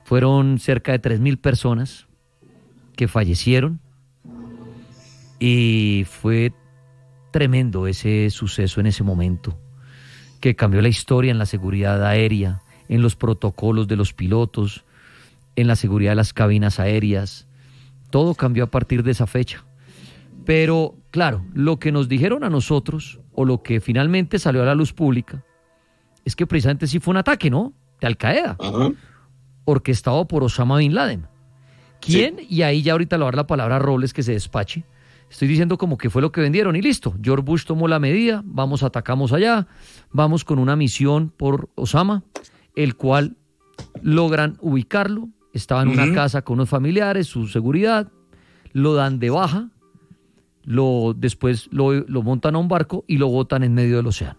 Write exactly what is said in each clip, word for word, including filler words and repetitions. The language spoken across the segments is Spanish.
Fueron cerca de tres mil personas que fallecieron y fue tremendo ese suceso en ese momento, que cambió la historia en la seguridad aérea, en los protocolos de los pilotos, en la seguridad de las cabinas aéreas. Todo cambió a partir de esa fecha. Pero, claro, lo que nos dijeron a nosotros, o lo que finalmente salió a la luz pública, es que precisamente sí fue un ataque, ¿no?, de Al Qaeda, uh-huh. orquestado por Osama Bin Laden. ¿Quién? Sí. Y ahí ya ahorita le voy a dar la palabra a Robles que se despache. Estoy diciendo como que fue lo que vendieron y listo. George Bush tomó la medida, vamos, atacamos allá, vamos con una misión por Osama, el cual logran ubicarlo, estaba en uh-huh. una casa con unos familiares, su seguridad, lo dan de baja, lo, después lo, lo montan a un barco y lo botan en medio del océano.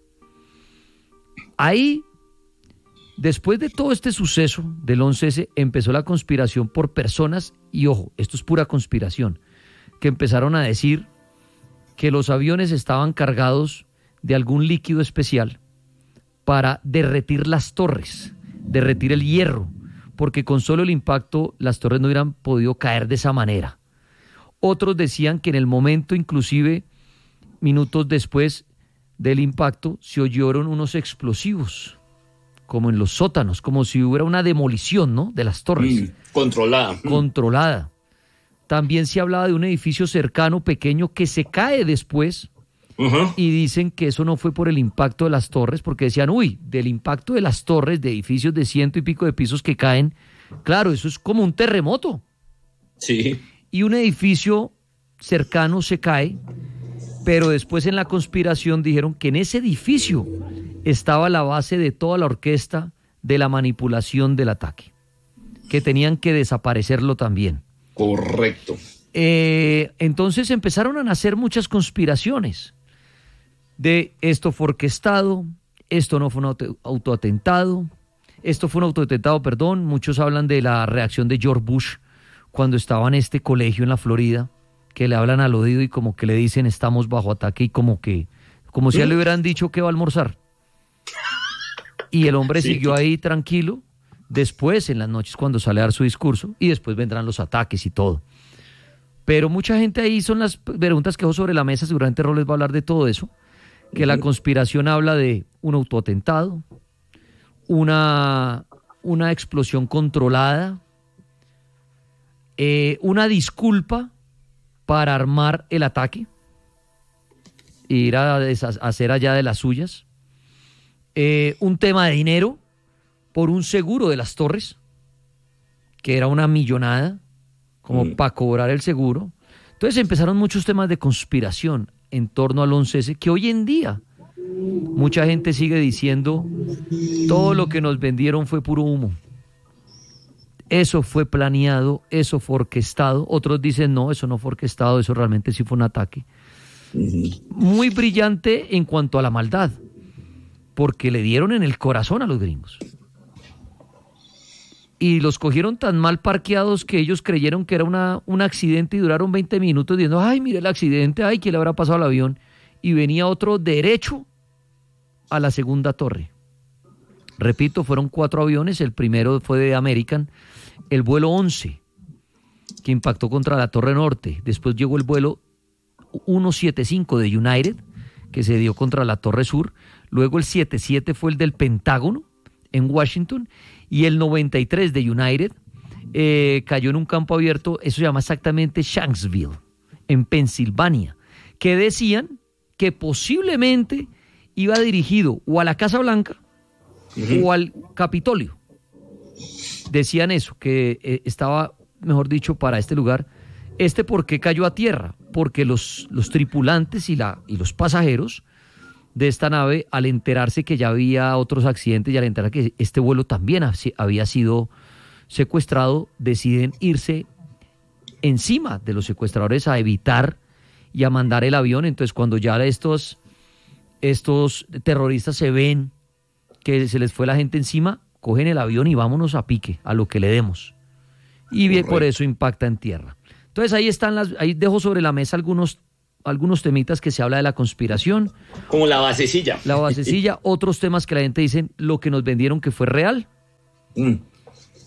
Ahí, después de todo este suceso del once ese, empezó la conspiración por personas, y ojo, esto es pura conspiración, que empezaron a decir que los aviones estaban cargados de algún líquido especial para derretir las torres, derretir el hierro, porque con solo el impacto las torres no hubieran podido caer de esa manera. Otros decían que en el momento, inclusive minutos después del impacto, se oyeron unos explosivos, como en los sótanos, como si hubiera una demolición, ¿no?, de las torres. Mm, controlada. Controlada. También se hablaba de un edificio cercano, pequeño, que se cae después, uh-huh. y dicen que eso no fue por el impacto de las torres, porque decían, uy, del impacto de las torres, de edificios de ciento y pico de pisos que caen, claro, eso es como un terremoto. Sí. Y un edificio cercano se cae, pero después en la conspiración dijeron que en ese edificio estaba la base de toda la orquesta de la manipulación del ataque, que tenían que desaparecerlo también. Correcto. Eh, entonces empezaron a nacer muchas conspiraciones de esto fue orquestado, esto no fue un auto, autoatentado, esto fue un autoatentado, perdón. Muchos hablan de la reacción de George Bush cuando estaba en este colegio en la Florida, que le hablan al oído y como que le dicen estamos bajo ataque y como que, como si a él le hubieran dicho que va a almorzar. Y el hombre sí. siguió ahí tranquilo. Después, en las noches, cuando sale a dar su discurso, y después vendrán los ataques y todo. Pero mucha gente ahí son las preguntas que dejo sobre la mesa, seguramente Roles va a hablar de todo eso, que la conspiración habla de un autoatentado, una, una explosión controlada, eh, una disculpa para armar el ataque, e ir a, a hacer allá de las suyas, eh, un tema de dinero, por un seguro de las torres, que era una millonada, como mm. para cobrar el seguro. Entonces empezaron muchos temas de conspiración en torno al once ese, que hoy en día mucha gente sigue diciendo, todo lo que nos vendieron fue puro humo. Eso fue planeado, eso fue orquestado. Otros dicen, no, eso no fue orquestado, eso realmente sí fue un ataque. Mm-hmm. Muy brillante en cuanto a la maldad, porque le dieron en el corazón a los gringos. Y los cogieron tan mal parqueados que ellos creyeron que era una, un accidente y duraron veinte minutos diciendo, ay, mire el accidente, ay, ¿qué le habrá pasado al avión? Y venía otro derecho a la segunda torre. Repito, fueron cuatro aviones, el primero fue de American, el vuelo once, que impactó contra la Torre Norte. Después llegó el vuelo ciento setenta y cinco de United, que se dio contra la Torre Sur. Luego el setenta y siete fue el del Pentágono, en Washington, y el noventa y tres de United eh, cayó en un campo abierto, eso se llama exactamente Shanksville, en Pensilvania, que decían que posiblemente iba dirigido o a la Casa Blanca uh-huh. o al Capitolio. Decían eso, que eh, estaba, mejor dicho, para este lugar. Este, ¿por qué cayó a tierra? Porque los, los tripulantes y, la, y los pasajeros de esta nave, al enterarse que ya había otros accidentes y al enterarse que este vuelo también había sido secuestrado, deciden irse encima de los secuestradores a evitar y a mandar el avión. Entonces, cuando ya estos, estos terroristas se ven que se les fue la gente encima, cogen el avión y vámonos a pique, a lo que le demos. Y bien, por eso impacta en tierra. Entonces, ahí están las, ahí dejo sobre la mesa algunos algunos temitas que se habla de la conspiración. Como la basecilla. La basecilla, otros temas que la gente dice lo que nos vendieron que fue real. Mm.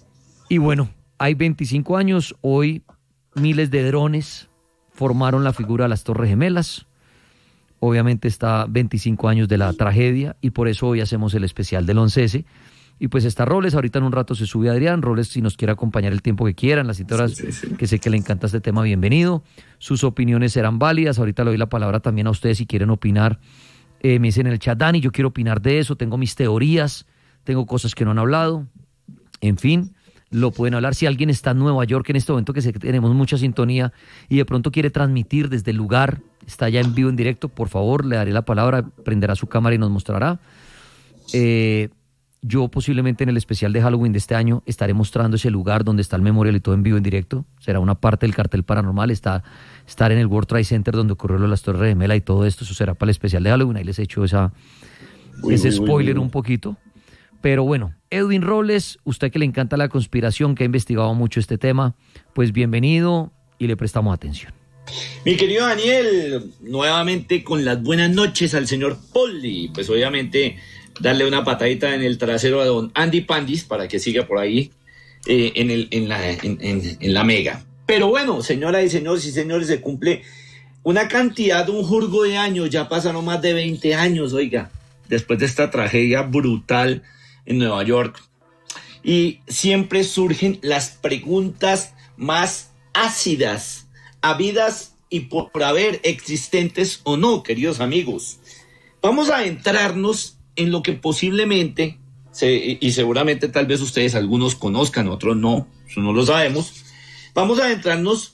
Y bueno, hay veinticinco años, hoy miles de drones formaron la figura de las Torres Gemelas. Obviamente está veinticinco años de la tragedia y por eso hoy hacemos el especial del once ese. Y pues está Roles, ahorita en un rato se sube Adrián. Roles, si nos quiere acompañar el tiempo que quieran, las siete horas, sí, sí, sí. que sé que le encanta este tema, bienvenido. Sus opiniones serán válidas. Ahorita le doy la palabra también a ustedes si quieren opinar. Eh, me dicen en el chat, Dani, yo quiero opinar de eso, tengo mis teorías, tengo cosas que no han hablado. En fin, lo pueden hablar. Si alguien está en Nueva York en este momento, que sé que tenemos mucha sintonía y de pronto quiere transmitir desde el lugar, está ya en vivo, en directo, por favor, le daré la palabra, prenderá su cámara y nos mostrará. Eh... Yo posiblemente en el especial de Halloween de este año estaré mostrando ese lugar donde está el memorial y todo en vivo, en directo. Será una parte del cartel paranormal, está, estar en el World Trade Center donde ocurrió lo de las Torres Gemelas y todo esto. Eso será para el especial de Halloween. Ahí les he hecho esa, uy, ese uy, spoiler uy, uy. un poquito. Pero bueno, Edwin Robles, usted que le encanta la conspiración, que ha investigado mucho este tema, pues bienvenido y le prestamos atención. Mi querido Daniel, nuevamente con las buenas noches al señor Poli. Pues obviamente darle una patadita en el trasero a don Andy Pandis para que siga por ahí eh, en, el, en, la, en, en, en la mega. Pero bueno, señoras y señores y señores, se cumple una cantidad, un jurgo de años, ya pasaron más de veinte años, oiga, después de esta tragedia brutal en Nueva York. Y siempre surgen las preguntas más ácidas, habidas y por haber, existentes o no, queridos amigos. Vamos a adentrarnos en lo que posiblemente, se, y seguramente tal vez ustedes algunos conozcan, otros no, eso no lo sabemos. Vamos a adentrarnos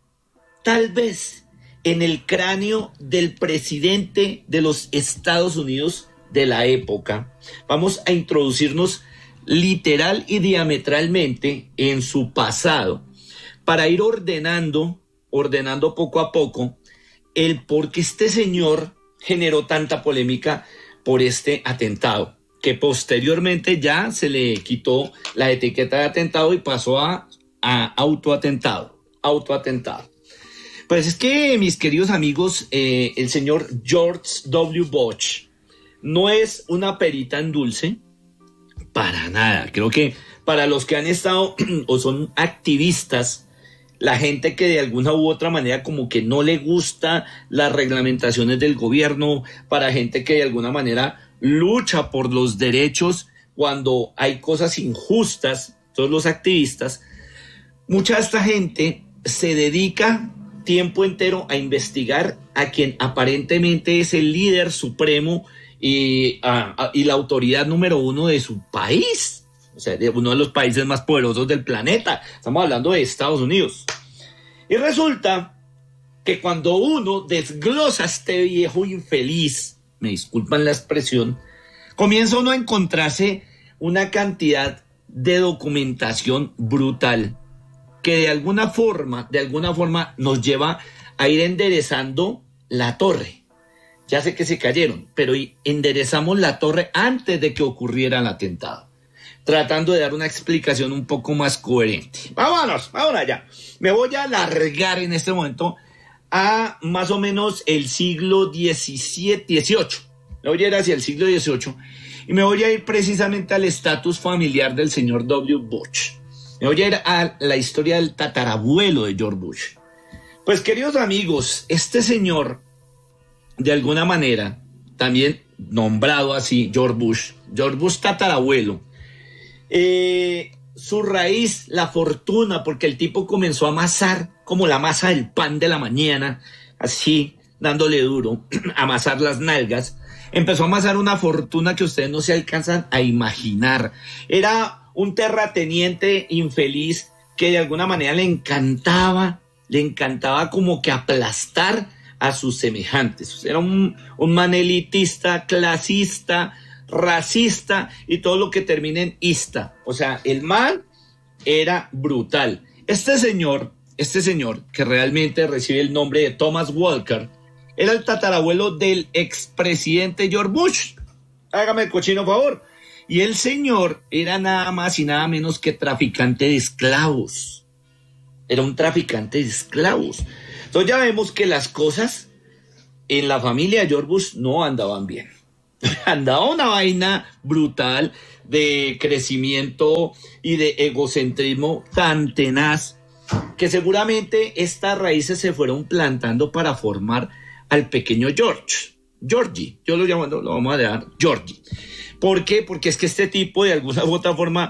tal vez en el cráneo del presidente de los Estados Unidos de la época. Vamos a introducirnos literal y diametralmente en su pasado para ir ordenando, ordenando poco a poco el por qué este señor generó tanta polémica por este atentado, que posteriormente ya se le quitó la etiqueta de atentado y pasó a, a autoatentado, autoatentado. Pues es que, mis queridos amigos, eh, el señor George W. Bush no es una perita en dulce, para nada. Creo que para los que han estado o son activistas, la gente que de alguna u otra manera como que no le gusta las reglamentaciones del gobierno, para gente que de alguna manera lucha por los derechos cuando hay cosas injustas, todos los activistas, mucha de esta gente se dedica tiempo entero a investigar a quien aparentemente es el líder supremo y, a, a, y la autoridad número uno de su país. O sea, de uno de los países más poderosos del planeta. Estamos hablando de Estados Unidos. Y resulta que cuando uno desglosa a este viejo infeliz, me disculpan la expresión, comienza uno a encontrarse una cantidad de documentación brutal que de alguna forma, de alguna forma nos lleva a ir enderezando la torre. Ya sé que se cayeron, pero enderezamos la torre antes de que ocurriera el atentado, tratando de dar una explicación un poco más coherente. Vámonos, vámonos allá. Me voy a alargar en este momento a más o menos el siglo diecisiete, dieciocho. Me voy a ir hacia el siglo dieciocho y me voy a ir precisamente al estatus familiar del señor W. Bush. Me voy a ir a la historia del tatarabuelo de George Bush. Pues, queridos amigos, este señor, de alguna manera, también nombrado así, George Bush, George Bush tatarabuelo, Eh, su raíz, la fortuna, porque el tipo comenzó a amasar como la masa del pan de la mañana, así, dándole duro, amasar las nalgas, empezó a amasar una fortuna que ustedes no se alcanzan a imaginar. Era un terrateniente infeliz que de alguna manera le encantaba, le encantaba como que aplastar a sus semejantes. Era un, un man elitista, clasista, racista y todo lo que termine en ista. O sea, el man era brutal. Este señor, este señor que realmente recibe el nombre de Thomas Walker, era el tatarabuelo del expresidente George Bush. Hágame el cochino favor. Y el señor era nada más y nada menos que traficante de esclavos. Era un traficante de esclavos. Entonces ya vemos que las cosas en la familia de George Bush no andaban bien. Andaba una vaina brutal de crecimiento y de egocentrismo tan tenaz que seguramente estas raíces se fueron plantando para formar al pequeño George. Georgie, yo lo llamo, lo vamos a dejar Georgie. ¿Por qué? Porque es que este tipo de alguna u otra forma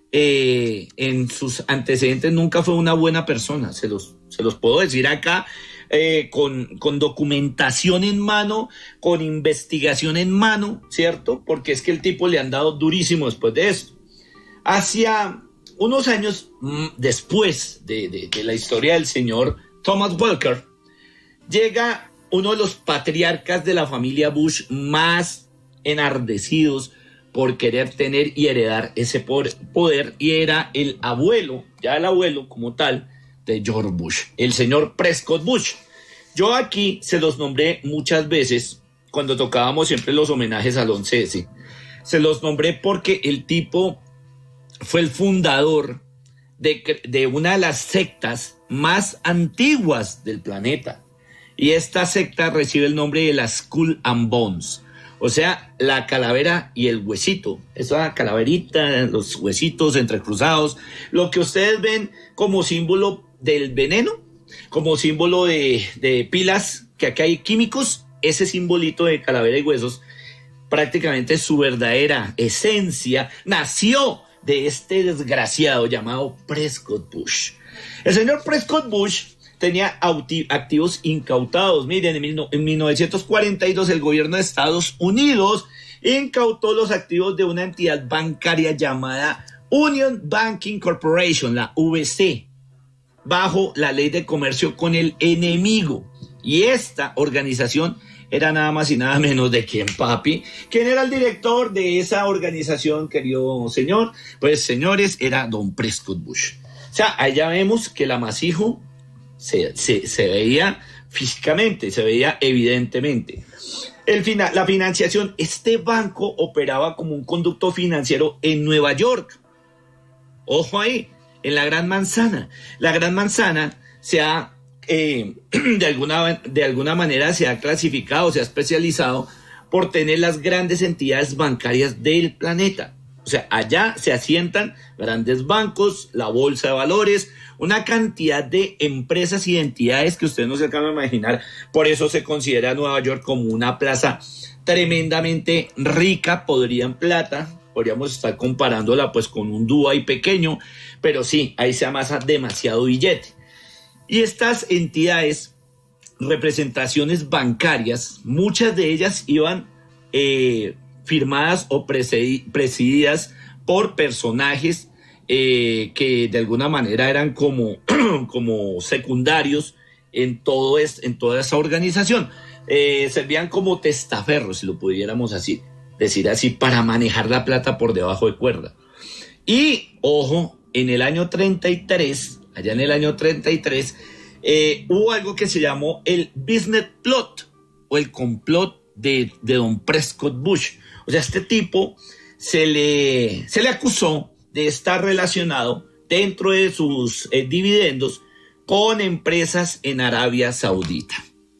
eh, en sus antecedentes nunca fue una buena persona, se los, se los puedo decir acá. Eh, con, con documentación en mano, con investigación en mano, ¿cierto? Porque es que el tipo le han dado durísimo después de esto. Hacia unos años mmm, después de, de, de la historia del señor Thomas Walker, llega uno de los patriarcas de la familia Bush más enardecidos por querer tener y heredar ese poder, y era el abuelo, ya el abuelo como tal, de George Bush, el señor Prescott Bush. Yo aquí se los nombré muchas veces cuando tocábamos siempre los homenajes al once ese. Se los nombré porque el tipo fue el fundador de, de una de las sectas más antiguas del planeta. Y esta secta recibe el nombre de la Skull and Bones, o sea, la calavera y el huesito. Esa calaverita, los huesitos entrecruzados, lo que ustedes ven como símbolo del veneno, como símbolo de, de pilas, que acá hay químicos, ese simbolito de calavera y huesos, prácticamente su verdadera esencia, nació de este desgraciado llamado Prescott Bush. El señor Prescott Bush tenía activos incautados. Miren, en mil novecientos cuarenta y dos el gobierno de Estados Unidos incautó los activos de una entidad bancaria llamada Union Banking Corporation, la U B C, bajo la ley de comercio con el enemigo. Y esta organización era nada más y nada menos de quién, papi. ¿Quién era el director de esa organización, querido señor? Pues, señores, era don Prescott Bush. O sea, allá vemos que el amasijo se, se, se veía físicamente, se veía evidentemente. El fina, la financiación, este banco operaba como un conducto financiero en Nueva York. Ojo ahí, en la Gran Manzana. La Gran Manzana se ha, eh, de, alguna, de alguna manera se ha clasificado, se ha especializado por tener las grandes entidades bancarias del planeta. O sea, allá se asientan grandes bancos, la bolsa de valores, una cantidad de empresas y entidades que ustedes no se acaban de imaginar. Por eso se considera Nueva York como una plaza tremendamente rica, podrida en plata. Podríamos estar comparándola pues con un Dubái pequeño, pero sí, ahí se amasa demasiado billete. Y estas entidades, representaciones bancarias, muchas de ellas iban eh, firmadas o presididas por personajes eh, que de alguna manera eran como, como secundarios en, todo es, en toda esa organización. Eh, servían como testaferros, si lo pudiéramos así, decir así, para manejar la plata por debajo de cuerda. Y, ojo, en el año treinta y tres, allá en el año treinta y tres, eh, hubo algo que se llamó el Business Plot, o el complot de, de don Prescott Bush. O sea, este tipo se le, se le acusó de estar relacionado dentro de sus eh, dividendos con empresas en Arabia Saudita.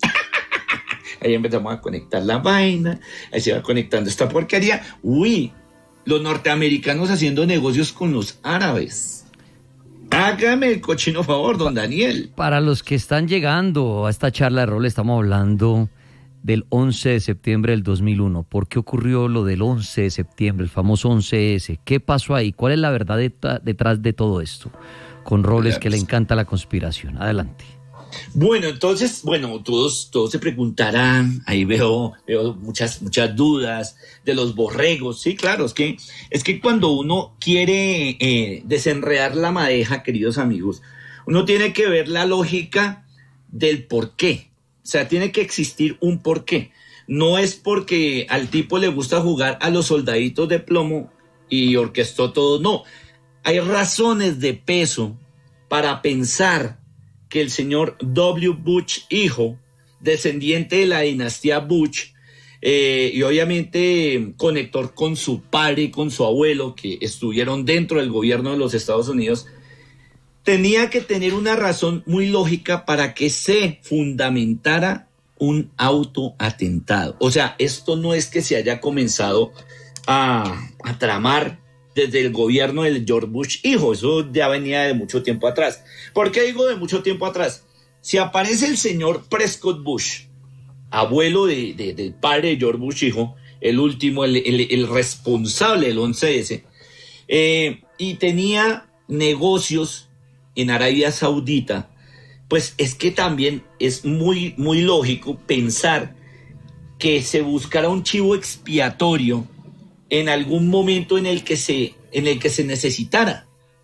Ahí empezamos a conectar la vaina, ahí se va conectando esta porquería. Uy, los norteamericanos haciendo negocios con los árabes. Hágame el cochino favor, don Daniel. Para los que están llegando a esta charla de rol, estamos hablando del once de septiembre del dos mil uno. ¿Por qué ocurrió lo del once de septiembre, el famoso once ese? ¿Qué pasó ahí? ¿Cuál es la verdad de- detrás de todo esto? Con roles que le encanta la conspiración. Adelante. Bueno, entonces, bueno, todos, todos se preguntarán, ahí veo, veo muchas, muchas dudas de los borregos. Sí, claro, es que, es que cuando uno quiere eh, desenredar la madeja, queridos amigos, uno tiene que ver la lógica del por qué. O sea, tiene que existir un por qué. No es porque al tipo le gusta jugar a los soldaditos de plomo y orquestó todo, no. Hay razones de peso para pensar que el señor W. Bush, hijo, descendiente de la dinastía Bush, eh, y obviamente conector con su padre y con su abuelo, que estuvieron dentro del gobierno de los Estados Unidos, tenía que tener una razón muy lógica para que se fundamentara un autoatentado. O sea, esto no es que se haya comenzado a, a tramar desde el gobierno de George Bush hijo, eso ya venía de mucho tiempo atrás. ¿Por qué digo de mucho tiempo atrás? Si aparece el señor Prescott Bush, abuelo de, de, del padre de George Bush hijo, el último, el, el, el responsable del once ese, eh, y tenía negocios en Arabia Saudita, pues es que también es muy, muy lógico pensar que se buscara un chivo expiatorio en algún momento en el que se, en el que se necesitara,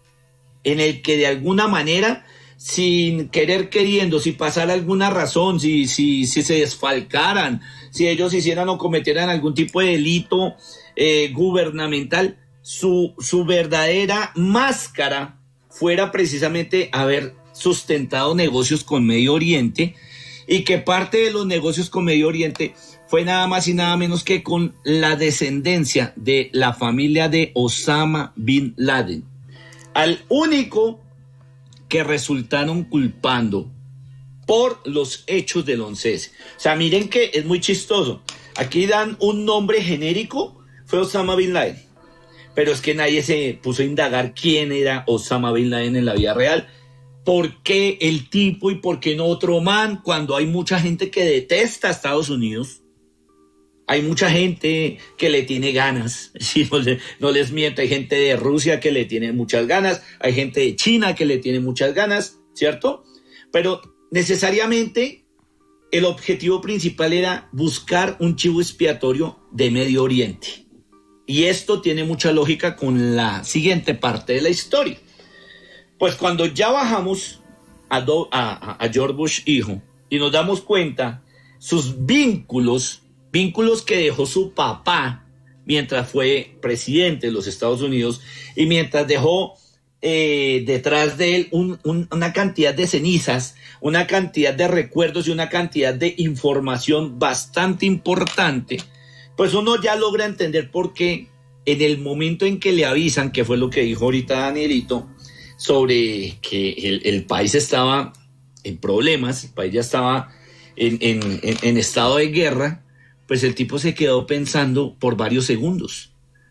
en el que de alguna manera, sin querer queriendo, si pasara alguna razón, si, si, si se desfalcaran, si ellos hicieran o cometieran algún tipo de delito eh, gubernamental, su, su verdadera máscara fuera precisamente haber sustentado negocios con Medio Oriente, y que parte de los negocios con Medio Oriente fue nada más y nada menos que con la descendencia de la familia de Osama Bin Laden, al único que resultaron culpando por los hechos del once ese. O sea, miren que es muy chistoso. Aquí dan un nombre genérico, fue Osama Bin Laden, pero es que nadie se puso a indagar quién era Osama Bin Laden en la vida real. ¿Por qué el tipo y por qué no otro man? Cuando hay mucha gente que detesta a Estados Unidos, hay mucha gente que le tiene ganas, si no, le, no les miento, hay gente de Rusia que le tiene muchas ganas, hay gente de China que le tiene muchas ganas, ¿cierto? Pero necesariamente el objetivo principal era buscar un chivo expiatorio de Medio Oriente. Y esto tiene mucha lógica con la siguiente parte de la historia. Pues cuando ya bajamos a, Do, a, a George Bush hijo y nos damos cuenta sus vínculos, vínculos que dejó su papá mientras fue presidente de los Estados Unidos y mientras dejó eh, detrás de él un, un, una cantidad de cenizas, una cantidad de recuerdos y una cantidad de información bastante importante, pues uno ya logra entender por qué en el momento en que le avisan, que fue lo que dijo ahorita Danielito, sobre que el, el país estaba en problemas, el país ya estaba en, en, en, en estado de guerra, pues el tipo se quedó pensando por varios segundos.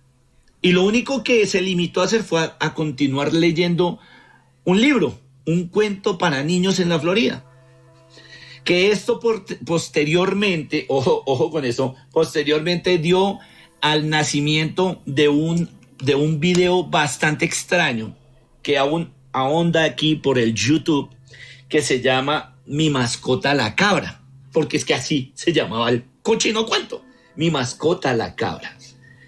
Y lo único que se limitó a hacer fue a, a continuar leyendo un libro, un cuento para niños en la Florida. Que esto por, posteriormente, ojo, ojo con eso, posteriormente dio al nacimiento de un, de un video bastante extraño, que aún ahonda aquí por el YouTube, que se llama Mi mascota la cabra, porque es que así se llamaba el cochino cuento, Mi mascota la cabra.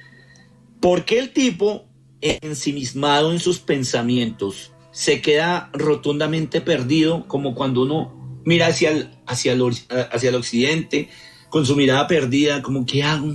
Porque el tipo, ensimismado en sus pensamientos, se queda rotundamente perdido, como cuando uno mira hacia el, hacia el, hacia el occidente, con su mirada perdida, como que hago,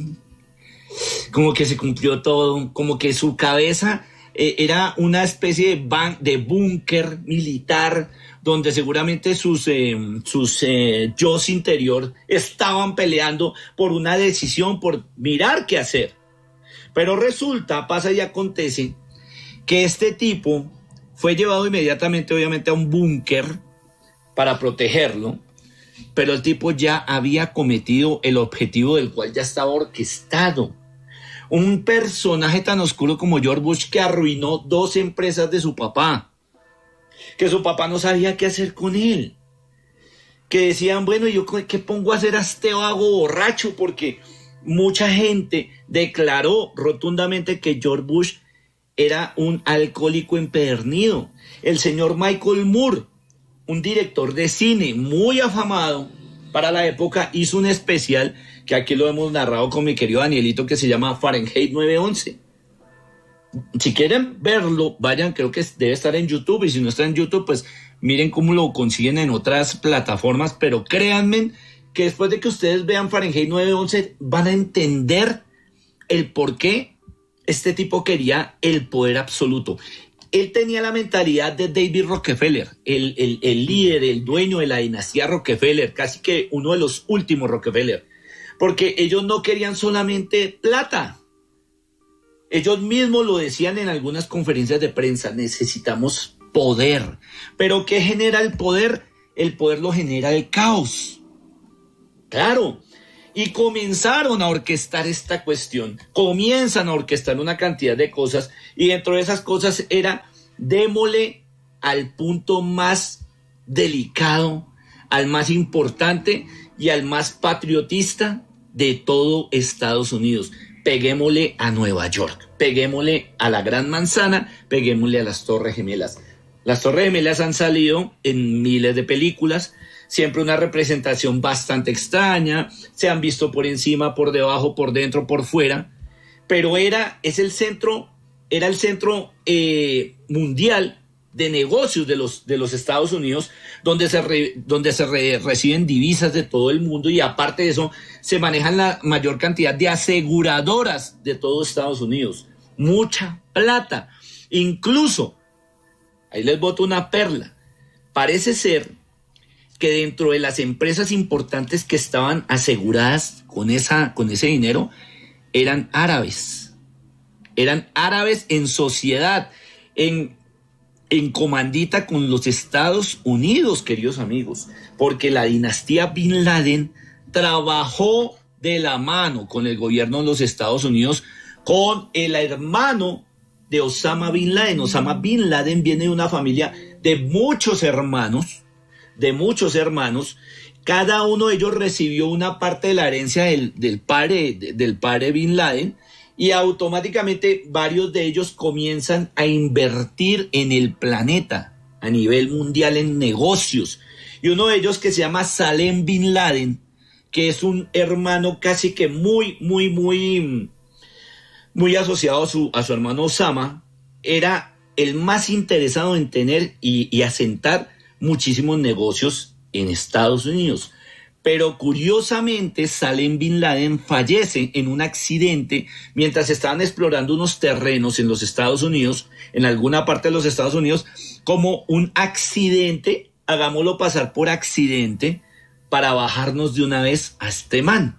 como que se cumplió todo, como que su cabeza Eh, era una especie de, ban- de búnker militar donde seguramente sus, eh, sus eh, yos interior estaban peleando por una decisión, por mirar qué hacer. Pero resulta, pasa y acontece que este tipo fue llevado inmediatamente, obviamente, a un búnker para protegerlo, pero el tipo ya había cometido el objetivo del cual ya estaba orquestado. Un personaje tan oscuro como George Bush, que arruinó dos empresas de su papá, que su papá no sabía qué hacer con él, que decían, bueno, ¿yo qué pongo a hacer a este vago borracho? Porque mucha gente declaró rotundamente que George Bush era un alcohólico empedernido. El señor Michael Moore, un director de cine muy afamado para la época, hizo un especial que aquí lo hemos narrado con mi querido Danielito, que se llama Fahrenheit nueve once. Si quieren verlo, vayan, creo que debe estar en YouTube, y si no está en YouTube, pues miren cómo lo consiguen en otras plataformas, pero créanme que después de que ustedes vean Fahrenheit nueve once, van a entender el por qué este tipo quería el poder absoluto. Él tenía la mentalidad de David Rockefeller, el, el, el líder, el dueño de la dinastía Rockefeller, casi que uno de los últimos Rockefeller, porque ellos no querían solamente plata. Ellos mismos lo decían en algunas conferencias de prensa, necesitamos poder. ¿Pero qué genera el poder? El poder lo genera el caos. Claro. Y comenzaron a orquestar esta cuestión, comienzan a orquestar una cantidad de cosas, y dentro de esas cosas era démosle al punto más delicado, al más importante y al más patriotista de todo Estados Unidos. Peguémosle a Nueva York, peguémosle a la Gran Manzana, peguémosle a las Torres Gemelas. Las Torres Gemelas han salido en miles de películas, siempre una representación bastante extraña, se han visto por encima, por debajo, por dentro, por fuera, pero era, es el centro, era el centro eh, mundial de negocios de los, de los Estados Unidos, donde se, re, donde se re, reciben divisas de todo el mundo, y aparte de eso, se manejan la mayor cantidad de aseguradoras de todo Estados Unidos. Mucha plata. Incluso, ahí les boto una perla, parece ser que dentro de las empresas importantes que estaban aseguradas con, esa, con ese dinero, eran árabes. Eran árabes en sociedad, en, en comandita con los Estados Unidos, queridos amigos, porque la dinastía Bin Laden trabajó de la mano con el gobierno de los Estados Unidos, con el hermano de Osama Bin Laden. Osama Bin Laden viene de una familia de muchos hermanos, de muchos hermanos, cada uno de ellos recibió una parte de la herencia del, del padre del padre Bin Laden, y automáticamente varios de ellos comienzan a invertir en el planeta a nivel mundial en negocios, y uno de ellos, que se llama Salem Bin Laden, que es un hermano casi que muy, muy, muy, muy asociado a su, a su hermano Osama, era el más interesado en tener y, y asentar muchísimos negocios en Estados Unidos. Pero curiosamente, Salem Bin Laden fallece en un accidente mientras estaban explorando unos terrenos en los Estados Unidos, en alguna parte de los Estados Unidos, como un accidente, hagámoslo pasar por accidente, para bajarnos de una vez a este man.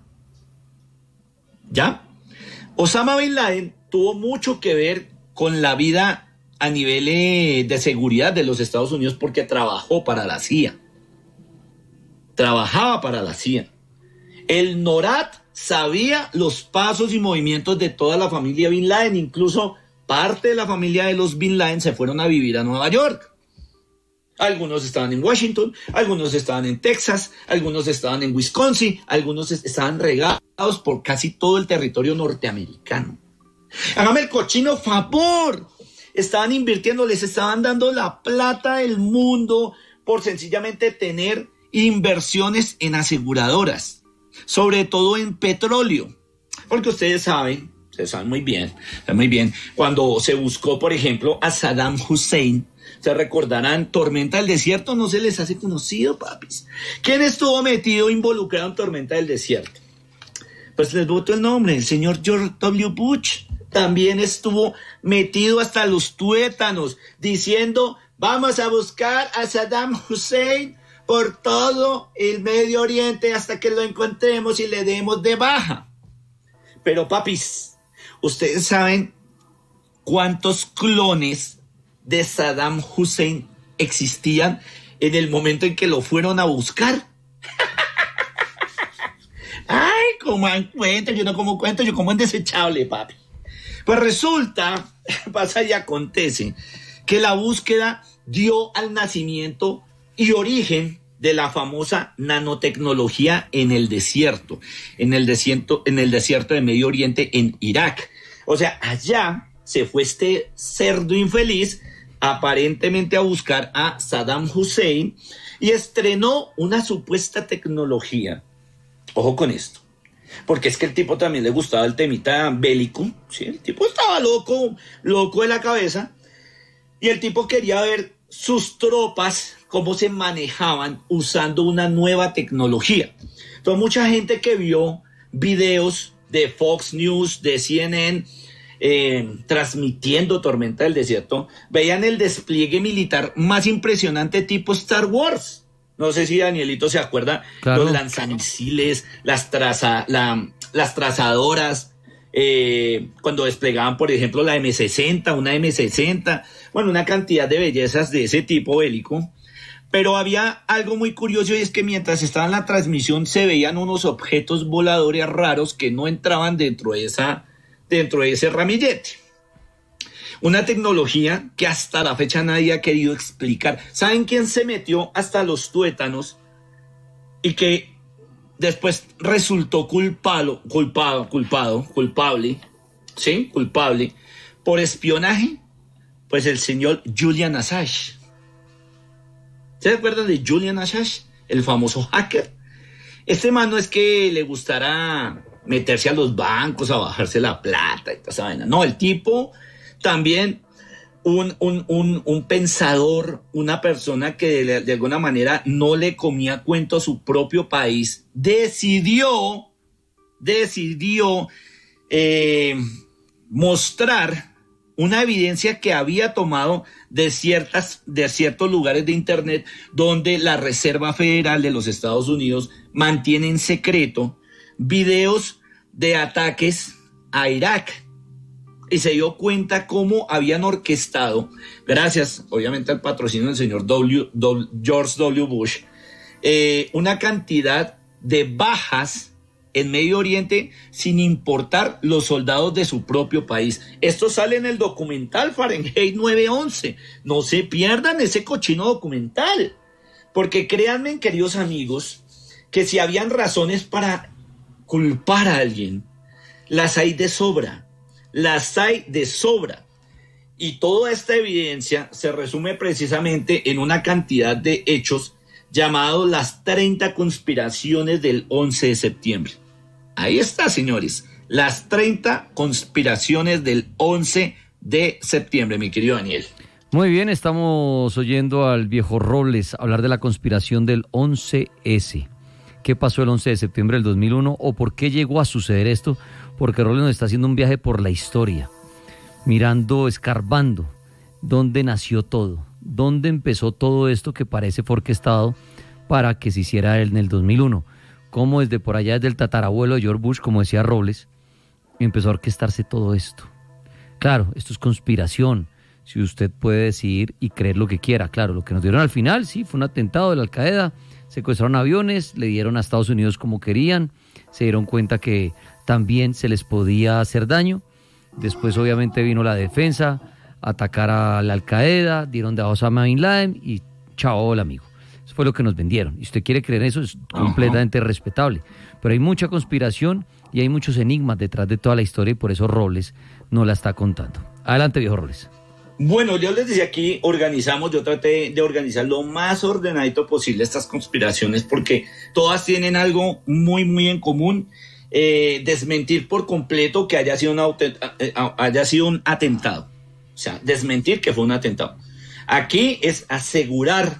¿Ya? Osama Bin Laden tuvo mucho que ver con la vida a nivel eh, de seguridad de los Estados Unidos, porque trabajó para la C I A. Trabajaba para la C I A. El NORAD sabía los pasos y movimientos de toda la familia Bin Laden, incluso parte de la familia de los Bin Laden se fueron a vivir a Nueva York. Algunos estaban en Washington, algunos estaban en Texas, algunos estaban en Wisconsin, algunos estaban regados por casi todo el territorio norteamericano. Hágame el cochino favor. Estaban invirtiendo, les estaban dando la plata del mundo por sencillamente tener inversiones en aseguradoras, sobre todo en petróleo, porque ustedes saben, ustedes saben muy bien, saben muy bien, cuando se buscó, por ejemplo, a Saddam Hussein, se recordarán, Tormenta del Desierto no se les hace conocido, papis. ¿Quién estuvo metido, involucrado en Tormenta del Desierto? Pues les boto el nombre, el señor George W. Bush. También estuvo metido hasta los tuétanos, diciendo, vamos a buscar a Saddam Hussein por todo el Medio Oriente hasta que lo encontremos y le demos de baja. Pero papis, ¿ustedes saben cuántos clones de Saddam Hussein existían en el momento en que lo fueron a buscar? Ay, como cuento, yo no como cuento, yo como en desechable, papi. Pues resulta, pasa y acontece, que la búsqueda dio al nacimiento y origen de la famosa nanotecnología en el desierto, en el desierto, en el desierto de Medio Oriente, en Irak. O sea, allá se fue este cerdo infeliz aparentemente a buscar a Saddam Hussein y estrenó una supuesta tecnología. Ojo con esto, porque es que el tipo también le gustaba el temita bélico, ¿sí? El tipo estaba loco, loco de la cabeza, y el tipo quería ver sus tropas, cómo se manejaban usando una nueva tecnología. Entonces mucha gente que vio videos de Fox News, de C N N, eh, transmitiendo Tormenta del Desierto, veían el despliegue militar más impresionante tipo Star Wars. No sé si Danielito se acuerda, claro. Los lanzamisiles, las, traza, la, las trazadoras, eh, cuando desplegaban, por ejemplo, la eme sesenta, una eme sesenta, bueno, una cantidad de bellezas de ese tipo bélico. Pero había algo muy curioso y es que mientras estaba en la transmisión se veían unos objetos voladores raros que no entraban dentro de, esa, dentro de ese ramillete. Una tecnología que hasta la fecha nadie ha querido explicar. ¿Saben quién se metió hasta los tuétanos y que después resultó culpado, culpado, culpado, culpable, ¿sí? Culpable por espionaje? Pues el señor Julian Assange. ¿Se acuerdan de Julian Assange? El famoso hacker. Este man no es que le gustara meterse a los bancos, a bajarse la plata y toda esa vaina. No, el tipo también un, un, un, un pensador, una persona que de, de alguna manera no le comía cuento a su propio país, decidió, decidió eh, mostrar una evidencia que había tomado de, ciertas, de ciertos lugares de internet donde la Reserva Federal de los Estados Unidos mantiene en secreto videos de ataques a Irak. Y se dio cuenta cómo habían orquestado, gracias obviamente al patrocinio del señor w, w, George W. Bush, eh, una cantidad de bajas en Medio Oriente sin importar los soldados de su propio país. Esto sale en el documental Fahrenheit nueve once. No se pierdan ese cochino documental, porque créanme, queridos amigos, que si habían razones para culpar a alguien, las hay de sobra, las hay de sobra. Y toda esta evidencia se resume precisamente en una cantidad de hechos llamados las treinta conspiraciones del once de septiembre. Ahí está, señores, las treinta conspiraciones del once de septiembre, mi querido Daniel. Muy bien, estamos oyendo al viejo Robles hablar de la conspiración del once ese. ¿Qué pasó el once de septiembre del dos mil uno o por qué llegó a suceder esto? Porque Robles nos está haciendo un viaje por la historia, mirando, escarbando, dónde nació todo, dónde empezó todo esto que parece fue orquestado para que se hiciera en el dos mil uno. Cómo desde por allá, desde el tatarabuelo de George Bush, como decía Robles, empezó a orquestarse todo esto. Claro, esto es conspiración, si usted puede decidir y creer lo que quiera. Claro, lo que nos dieron al final, sí, fue un atentado de la Al-Qaeda, secuestraron aviones, le dieron a Estados Unidos como querían, se dieron cuenta que también se les podía hacer daño. Después obviamente vino la defensa, atacar a la Al-Qaeda, dieron de a Osama Bin Laden y chao, hola amigo. Eso fue lo que nos vendieron. Y usted quiere creer eso, es completamente uh-huh. respetable. Pero hay mucha conspiración y hay muchos enigmas detrás de toda la historia y por eso Robles no la está contando. Adelante, viejo Robles. Bueno, yo les decía aquí, organizamos, yo traté de organizar lo más ordenadito posible estas conspiraciones porque todas tienen algo muy, muy en común. Eh, desmentir por completo que haya sido, un autent- haya sido un atentado. O sea, desmentir que fue un atentado. Aquí es asegurar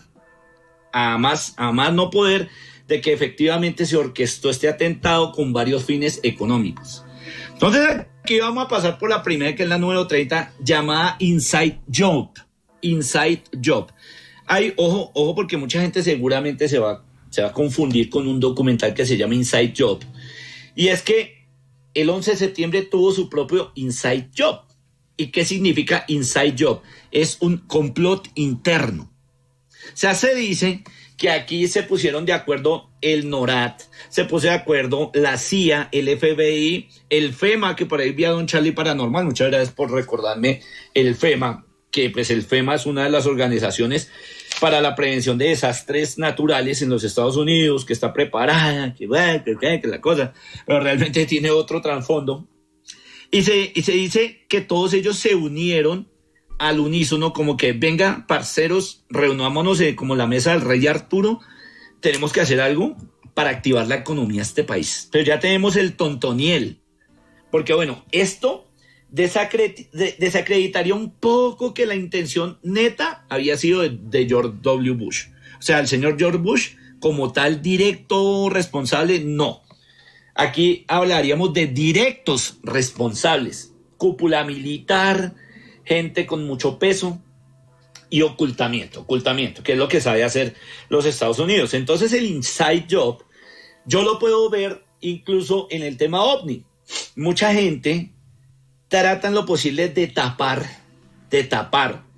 a más, a más no poder de que efectivamente se orquestó este atentado con varios fines económicos. Entonces aquí vamos a pasar por la primera, que es la número treinta, llamada Inside Job. Inside Job. Hay, ojo, ojo, porque mucha gente seguramente se va, se va a confundir con un documental que se llama Inside Job. Y es que el once de septiembre tuvo su propio Inside Job. ¿Y qué significa Inside Job? Es un complot interno. O sea, se dice que aquí se pusieron de acuerdo el NORAD, se puso de acuerdo la C I A, el F B I, el FEMA, que por ahí vi a don Charlie Paranormal, muchas gracias por recordarme el FEMA, que pues el FEMA es una de las organizaciones para la prevención de desastres naturales en los Estados Unidos, que está preparada, que bueno, que, que, que la cosa, pero realmente tiene otro trasfondo. Y se, y se dice que todos ellos se unieron al unísono, como que venga, parceros, reunámonos eh, como la mesa del rey Arturo, tenemos que hacer algo para activar la economía de este país. Pero ya tenemos el tontoniel, porque bueno, esto desacre- de- desacreditaría un poco que la intención neta había sido de, de George W. Bush. O sea, el señor George Bush, como tal directo responsable, no. Aquí hablaríamos de directos responsables, cúpula militar, gente con mucho peso y ocultamiento, ocultamiento, que es lo que sabe hacer los Estados Unidos. Entonces el Inside Job, yo lo puedo ver incluso en el tema OVNI. Mucha gente trata en lo posible de tapar, de tapar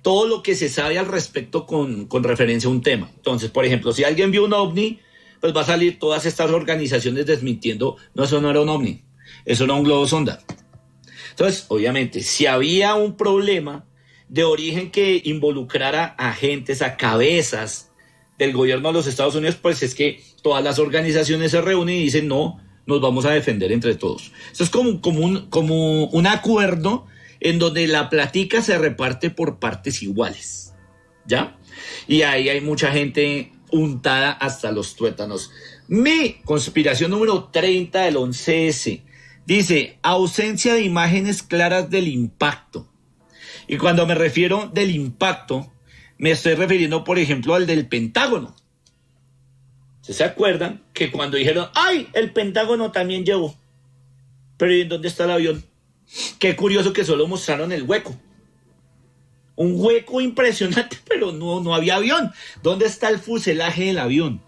todo lo que se sabe al respecto con, con referencia a un tema. Entonces, por ejemplo, si alguien vio un ovni, pues va a salir todas estas organizaciones desmintiendo, no, eso no era un ovni, eso era un globo sonda. Entonces, obviamente, si había un problema de origen que involucrara a agentes, a cabezas del gobierno de los Estados Unidos, pues es que todas las organizaciones se reúnen y dicen, no, nos vamos a defender entre todos. Eso es como, como, un, como un acuerdo en donde la platica se reparte por partes iguales, ¿ya? Y ahí hay mucha gente untada hasta los tuétanos. Mi conspiración número treinta del once ese dice, ausencia de imágenes claras del impacto. Y cuando me refiero del impacto, me estoy refiriendo, por ejemplo, al del Pentágono. ¿Ustedes se acuerdan que cuando dijeron, ¡ay, el Pentágono también llegó! Pero ¿y en dónde está el avión? Qué curioso que solo mostraron el hueco. Un hueco impresionante, pero no, no había avión. ¿Dónde está el fuselaje del avión?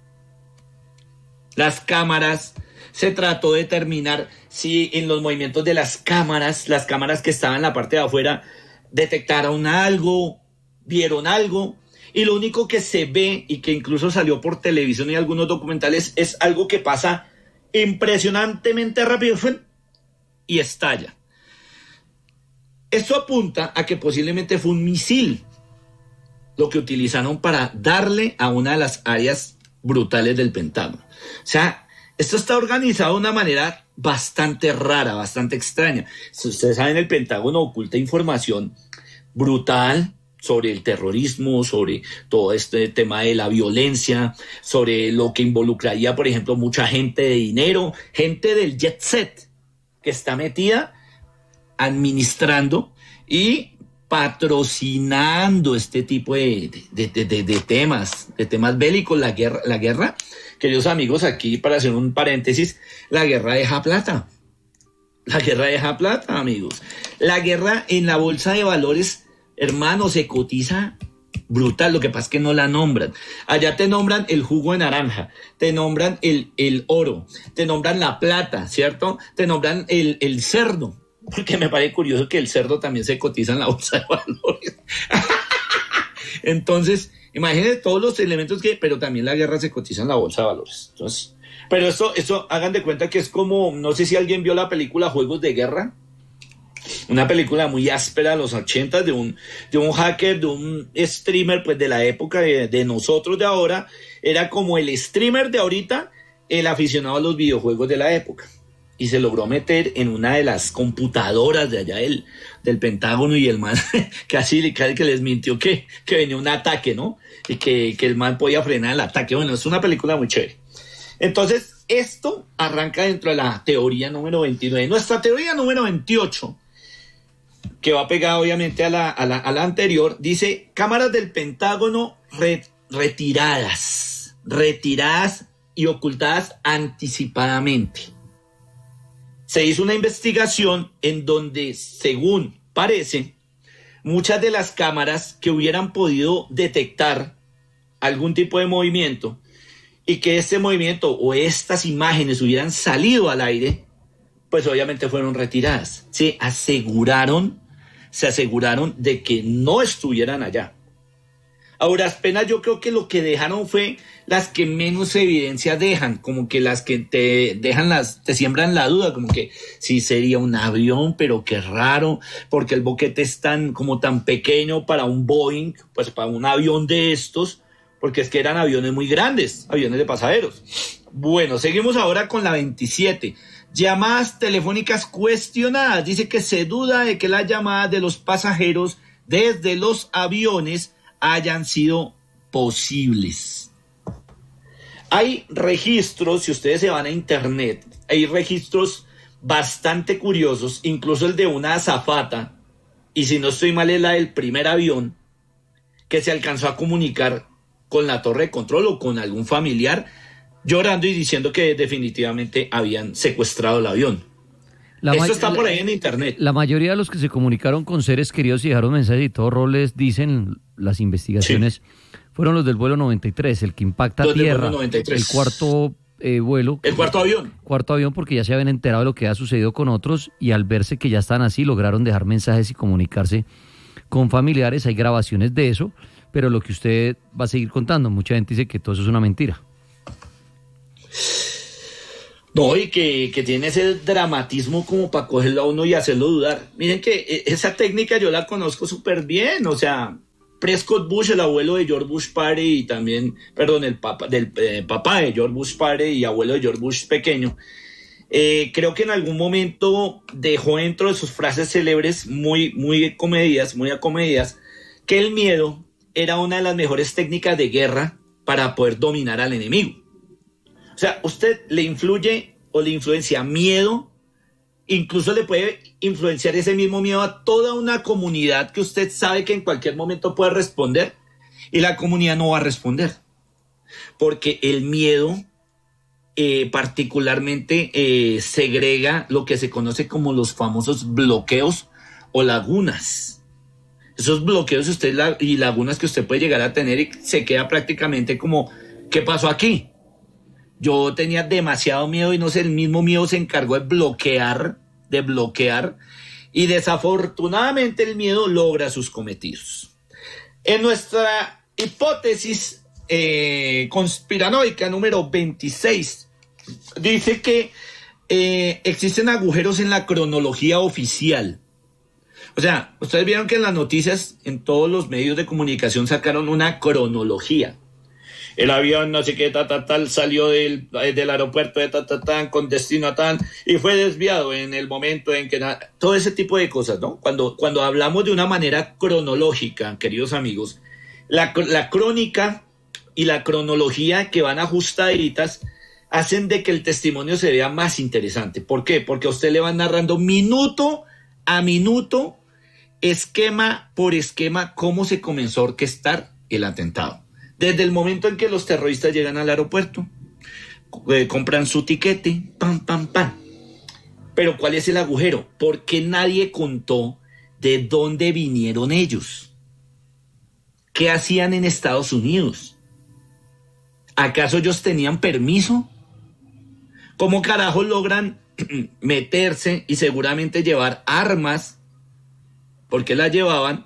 Las cámaras, se trató de determinar si en los movimientos de las cámaras, las cámaras que estaban en la parte de afuera, detectaron algo, vieron algo, y lo único que se ve y que incluso salió por televisión y algunos documentales es algo que pasa impresionantemente rápido y estalla. Esto apunta a que posiblemente fue un misil lo que utilizaron para darle a una de las áreas brutales del Pentágono. O sea, esto está organizado de una manera bastante rara, bastante extraña. Si ustedes saben, el Pentágono oculta información brutal sobre el terrorismo, sobre todo este tema de la violencia, sobre lo que involucraría, por ejemplo, mucha gente de dinero, gente del jet set que está metida administrando y patrocinando este tipo de, de, de, de, de temas, de temas bélicos, la guerra, la guerra. Queridos amigos, aquí para hacer un paréntesis, la guerra deja plata. La guerra deja plata, amigos. La guerra en la bolsa de valores, hermano, se cotiza brutal. Lo que pasa es que no la nombran. Allá te nombran el jugo de naranja, te nombran el, el oro, te nombran la plata, ¿cierto? Te nombran el, el cerdo, porque me parece curioso que el cerdo también se cotiza en la bolsa de valores. Entonces, imagínense todos los elementos que, pero también la guerra se cotiza en la bolsa de valores. Entonces, pero esto, esto, hagan de cuenta que es como, no sé si alguien vio la película Juegos de Guerra, una película muy áspera de los ochentas, de un, de un hacker, de un streamer, pues de la época de, de nosotros de ahora, era como el streamer de ahorita, el aficionado a los videojuegos de la época. Y se logró meter en una de las computadoras de allá del, del Pentágono y el man casi, casi que les mintió que, que venía un ataque, ¿no? Y que, que el man podía frenar el ataque. Bueno, es una película muy chévere. Entonces, esto arranca dentro de la teoría número veintinueve. Nuestra teoría número veintiocho, que va pegada obviamente a la, a la, a la anterior, dice cámaras del Pentágono re, retiradas, retiradas y ocultadas anticipadamente. Se hizo una investigación en donde, según parece, muchas de las cámaras que hubieran podido detectar algún tipo de movimiento y que este movimiento o estas imágenes hubieran salido al aire, pues obviamente fueron retiradas. Se aseguraron, se aseguraron de que no estuvieran allá. Ahora, apenas yo creo que lo que dejaron fue las que menos evidencia dejan, como que las que te dejan las, te siembran la duda, como que sí sería un avión, pero qué raro, porque el boquete es tan, como tan pequeño para un Boeing, pues para un avión de estos, porque es que eran aviones muy grandes, aviones de pasajeros. Bueno, seguimos ahora con la veintisiete. Llamadas telefónicas cuestionadas. Dice que se duda de que las llamadas de los pasajeros desde los aviones hayan sido posibles. Hay registros, si ustedes se van a internet, hay registros bastante curiosos, incluso el de una azafata, y si no estoy mal es la del primer avión, que se alcanzó a comunicar con la torre de control o con algún familiar, llorando y diciendo que definitivamente habían secuestrado el avión. La Esto está por ahí en internet. La mayoría de los que se comunicaron con seres queridos y dejaron mensajes y todos roles, dicen las investigaciones, sí, fueron los del vuelo noventa y tres, el que impacta los tierra, el cuarto eh, vuelo. El cuarto avión. Cuarto avión, porque ya se habían enterado de lo que ha sucedido con otros y al verse que ya están así, lograron dejar mensajes y comunicarse con familiares, hay grabaciones de eso, pero lo que usted va a seguir contando, mucha gente dice que todo eso es una mentira. No, y que, que tiene ese dramatismo como para cogerlo a uno y hacerlo dudar. Miren que esa técnica yo la conozco súper bien, o sea, Prescott Bush, el abuelo de George Bush padre y también, perdón, el papá, del eh, papá de George Bush padre y abuelo de George Bush pequeño, eh, creo que en algún momento dejó dentro de sus frases célebres muy, muy comedidas, muy acomedidas, que el miedo era una de las mejores técnicas de guerra para poder dominar al enemigo. O sea, usted le influye o le influencia miedo, incluso le puede influenciar ese mismo miedo a toda una comunidad que usted sabe que en cualquier momento puede responder y la comunidad no va a responder. Porque el miedo eh, particularmente eh, segrega lo que se conoce como los famosos bloqueos o lagunas. Esos bloqueos usted la, y lagunas que usted puede llegar a tener y se queda prácticamente como, ¿qué pasó aquí? Yo tenía demasiado miedo y no sé, el mismo miedo se encargó de bloquear, de bloquear, y desafortunadamente el miedo logra sus cometidos. En nuestra hipótesis eh, conspiranoica número veintiséis, dice que eh, existen agujeros en la cronología oficial. O sea, ustedes vieron que en las noticias, en todos los medios de comunicación sacaron una cronología. El avión no sé qué, ta, ta, tal, salió del, del aeropuerto de ta, ta, ta, con destino a tal, y fue desviado en el momento en que... Na... Todo ese tipo de cosas, ¿no? Cuando, cuando hablamos de una manera cronológica, queridos amigos, la, la crónica y la cronología que van ajustaditas hacen de que el testimonio se vea más interesante. ¿Por qué? Porque a usted le van narrando minuto a minuto, esquema por esquema, cómo se comenzó a orquestar el atentado. Desde el momento en que los terroristas llegan al aeropuerto, eh, compran su tiquete, pam, pam, pam. Pero ¿cuál es el agujero? Porque nadie contó de dónde vinieron ellos. ¿Qué hacían en Estados Unidos? ¿Acaso ellos tenían permiso? ¿Cómo carajos logran meterse y seguramente llevar armas? Porque las llevaban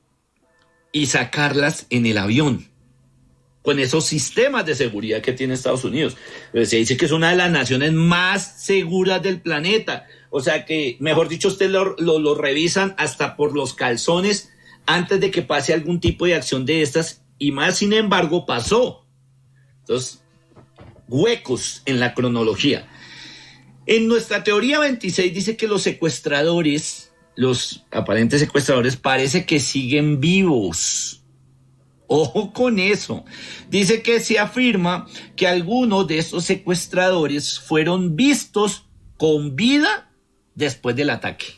y sacarlas en el avión. Con esos sistemas de seguridad que tiene Estados Unidos. Se dice que es una de las naciones más seguras del planeta. O sea que, mejor dicho, usted lo, lo, lo revisan hasta por los calzones antes de que pase algún tipo de acción de estas. Y más, sin embargo, pasó. Entonces, huecos en la cronología. En nuestra teoría veintiséis dice que los secuestradores, los aparentes secuestradores, parece que siguen vivos. Ojo con eso. Dice que se afirma que algunos de estos secuestradores fueron vistos con vida después del ataque.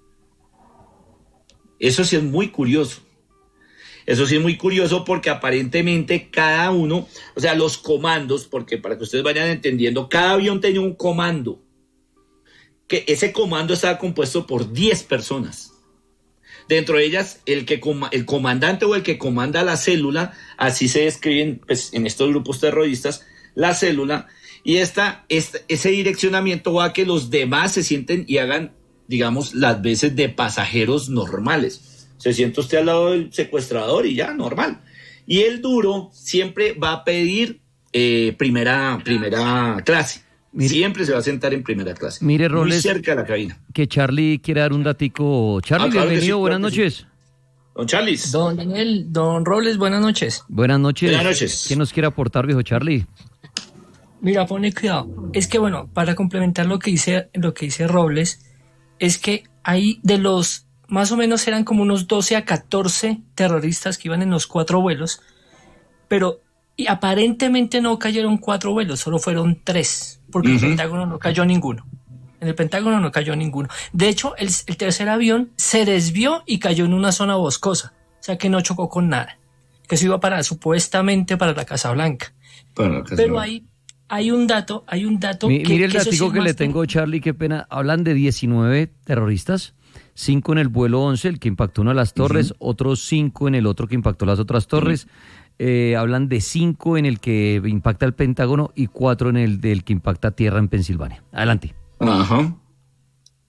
Eso sí es muy curioso. Eso sí es muy curioso porque aparentemente cada uno, o sea, los comandos, porque para que ustedes vayan entendiendo, cada avión tenía un comando. Que ese comando estaba compuesto por diez personas. Dentro de ellas, el, que el comandante o el que comanda la célula, así se describen pues, en estos grupos terroristas, la célula, y esta, esta, ese direccionamiento va a que los demás se sienten y hagan, digamos, las veces de pasajeros normales. Se siente usted al lado del secuestrador y ya, normal. Y el duro siempre va a pedir eh, primera, primera clase. Mire, siempre se va a sentar en primera clase. Mire, Robles, muy cerca de la cabina. Que Charlie quiere dar un datico. Charlie, ah, claro bienvenido, sí, buenas claro noches. Sí. Don Charles. Don Daniel, don Robles, buenas noches. Buenas noches. Buenas noches. ¿Qué nos quiere aportar, viejo Charlie? Mira, pone cuidado. Es que bueno, para complementar lo que dice, lo que dice Robles, es que hay de los, más o menos eran como unos doce a catorce terroristas que iban en los cuatro vuelos, pero y aparentemente no cayeron cuatro vuelos, solo fueron tres, porque uh-huh. en el Pentágono no cayó ninguno. En el Pentágono no cayó ninguno. De hecho, el, el tercer avión se desvió y cayó en una zona boscosa, o sea que no chocó con nada, que se iba para, supuestamente para la Casa Blanca. Para la Casa Pero Blanca. hay, hay un dato, hay un dato Mi, que... Mire el que datico sí que le tengo, Charlie, qué pena. Hablan de diecinueve terroristas, cinco en el vuelo once, el que impactó una de las torres, uh-huh. otros cinco en el otro que impactó las otras torres. Uh-huh. Eh, hablan de cinco en el que impacta el Pentágono y cuatro en el del que impacta tierra en Pensilvania. Adelante. Ajá.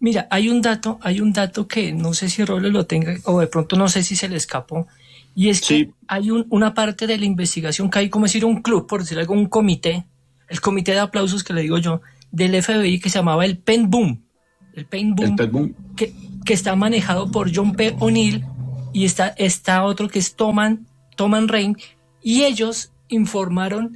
Mira, hay un dato, hay un dato que no sé si Robles lo tenga, o de pronto no sé si se le escapó, y es que sí. hay un, una parte de la investigación que hay, como decir, un club, por decir algo, un comité, el comité de aplausos que le digo yo, del F B I, que se llamaba el Pen Boom, el Pen Boom, el Pen Boom. Que, que está manejado por John P. O'Neill, y está, está otro que es Thoman, Thoman Rain, y ellos informaron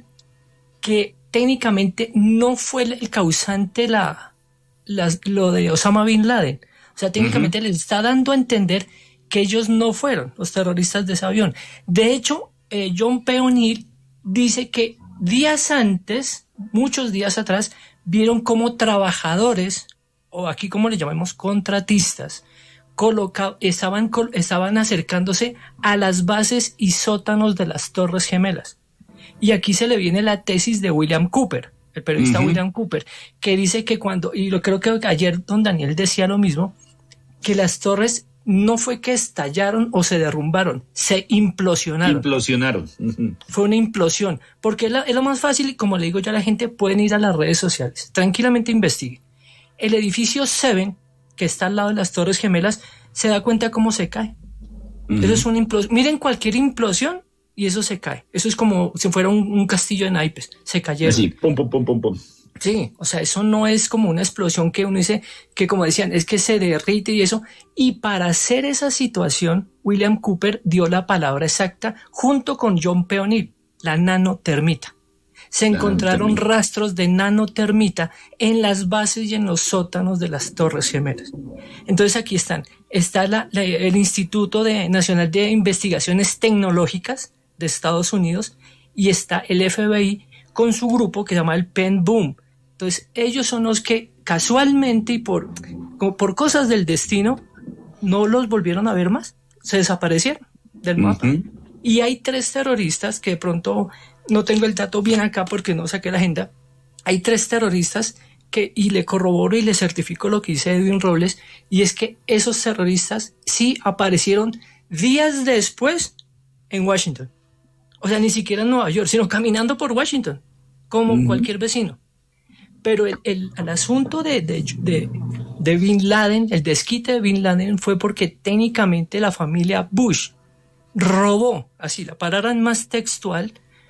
que técnicamente no fue el causante la, la, lo de Osama Bin Laden. O sea, técnicamente uh-huh. les está dando a entender que ellos no fueron los terroristas de ese avión. De hecho, eh, John P. O'Neill dice que días antes, muchos días atrás, vieron cómo trabajadores, o aquí como le llamamos contratistas, coloca, estaban, estaban acercándose a las bases y sótanos de las Torres Gemelas. Y aquí se le viene la tesis de William Cooper, el periodista uh-huh. William Cooper, que dice que cuando, y lo creo que ayer don Daniel decía lo mismo, que las torres no fue que estallaron o se derrumbaron, se implosionaron. Implosionaron. Uh-huh. Fue una implosión, porque es, la, es lo más fácil, y como le digo yo a la gente, pueden ir a las redes sociales, tranquilamente investiguen. El edificio Seven, que está al lado de las Torres Gemelas, se da cuenta cómo se cae. Uh-huh. Eso es una implosión. Miren cualquier implosión y eso se cae. Eso es como si fuera un, un castillo de naipes. Se cayeron. Así, pum, pum, pum, pum, pum. Sí, o sea, eso no es como una explosión que uno dice, que como decían, es que se derrite y eso. Y para hacer esa situación, William Cooper dio la palabra exacta junto con John P. O'Neill, la nanotermita. Se encontraron nanotermita. rastros de nanotermita en las bases y en los sótanos de las Torres Gemelas. Entonces aquí están. Está la, la, el Instituto de, Nacional de Investigaciones Tecnológicas de Estados Unidos y está el F B I con su grupo que se llama el Pen Boom. Entonces ellos son los que casualmente y por, por cosas del destino no los volvieron a ver más, se desaparecieron del mapa. Uh-huh. Y hay tres terroristas que de pronto no tengo el dato bien acá porque no saqué la agenda. Hay tres terroristas que, y le corroboro y le certifico lo que dice Edwin Robles, y es que esos terroristas sí aparecieron días después en Washington. O sea, ni siquiera en Nueva York, sino caminando por Washington, como uh-huh. cualquier vecino. Pero el, el, el asunto de, de, de, de Bin Laden, el desquite de Bin Laden fue porque técnicamente la familia Bush robó, así la palabra más textual,